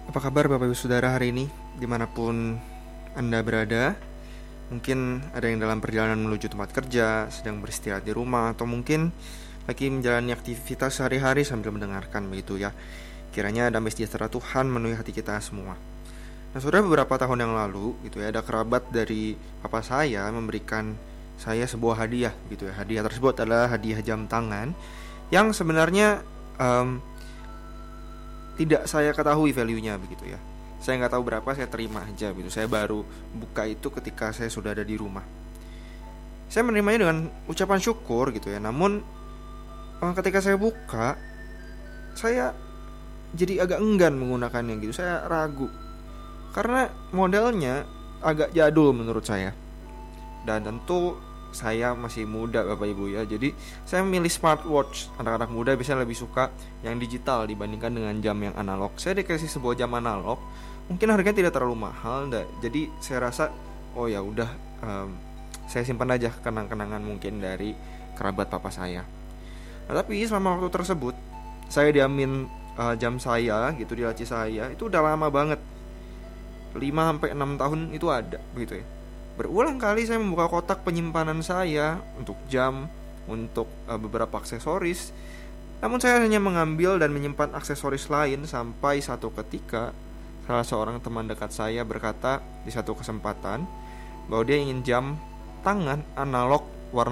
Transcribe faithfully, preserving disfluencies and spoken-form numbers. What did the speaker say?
Apa kabar Bapak Ibu Saudara hari ini? Dimanapun Anda berada, mungkin ada yang dalam perjalanan menuju tempat kerja, sedang beristirahat di rumah, atau mungkin lagi menjalani aktivitas sehari-hari sambil mendengarkan begitu ya. Kiranya damai sejahtera Tuhan memenuhi hati kita semua. Nah, saudara, beberapa tahun yang lalu gitu ya, ada kerabat dari papa saya memberikan saya sebuah hadiah gitu ya. Hadiah tersebut adalah hadiah jam tangan yang sebenarnya em, tidak saya ketahui value-nya begitu ya. Saya nggak tahu berapa, saya terima aja gitu. Saya baru buka itu ketika saya sudah ada di rumah. Saya menerimanya dengan ucapan syukur gitu ya. Namun eh, ketika saya buka, saya jadi agak enggan menggunakannya gitu. Saya ragu karena modelnya agak jadul menurut saya. Dan tentu saya masih muda Bapak Ibu ya. Jadi saya memilih smartwatch. Anak-anak muda biasanya lebih suka yang digital dibandingkan dengan jam yang analog. Saya dikasih sebuah jam analog, mungkin harganya tidak terlalu mahal. Jadi saya rasa oh ya udah, um, saya simpan aja kenang-kenangan mungkin dari kerabat papa saya. Nah, tapi selama waktu tersebut saya diamin uh, jam saya gitu di laci saya itu udah lama banget. lima sampai enam tahun itu ada begitu ya. Berulang kali saya membuka kotak penyimpanan saya untuk jam, untuk uh, beberapa aksesoris. Namun saya hanya mengambil dan menyimpan aksesoris lain sampai satu ketika salah seorang teman dekat saya berkata di satu kesempatan bahwa dia ingin jam tangan analog